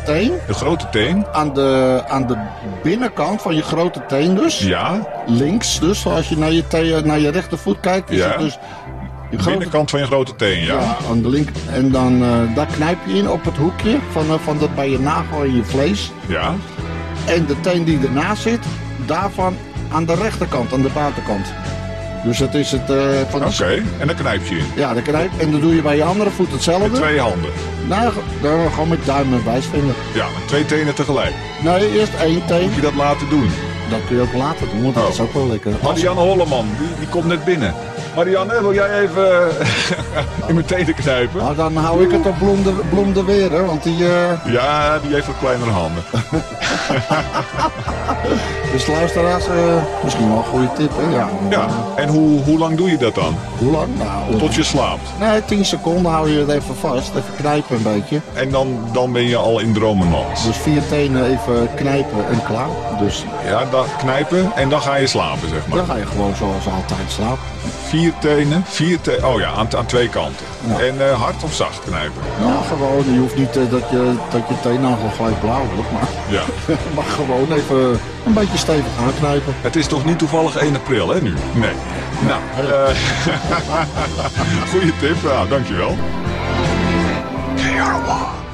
teen. De grote teen. Aan de binnenkant van je grote teen dus. Ja. Links dus, als je naar je rechtervoet kijkt, is het dus... De binnenkant van je grote teen, ja. Ja, aan de link. En dan daar knijp je in op het hoekje van bij je nagel en je vlees. Ja. En de teen die ernaast zit, daarvan aan de rechterkant, aan de buitenkant. Dus dat is het van de... Oké, en dan knijp je in. Ja, dan knijp. En dan doe je bij je andere voet hetzelfde. Met 2 handen. Nou, dan gewoon met duim en wijsvinger. Ja, met 2 tenen tegelijk. Nee, eerst 1 teen. Moet je dat laten doen? Dat kun je ook later doen, want dat is ook wel lekker. Marianne Holleman, die komt net binnen. Marianne, wil jij even in mijn tenen knijpen? Nou, dan hou ik het op Bloem de Weer, hè, want die... Ja, die heeft wat kleinere handen. Dus luisteraars, misschien wel een goede tip, hè? Ja. Ja, en hoe lang doe je dat dan? Hoe lang? Nou, Tot je slaapt. Nee, 10 seconden hou je het even vast, even knijpen een beetje. En dan ben je al in dromenland. Dus 4 tenen even knijpen en klaar. Dus Ja, dan knijpen en dan ga je slapen, zeg maar. dan ga je gewoon zoals altijd slapen. 4 tenen, oh ja, aan 2 kanten. Ja. En hard of zacht knijpen? Nou, gewoon, je hoeft niet dat je teennagel gelijk blauw wordt, maar, Ja. maar gewoon even een beetje stevig aanknijpen. Het is toch niet toevallig 1 april, hè, nu? Nee. Nou, goede tip. Ja, dankjewel. KR1.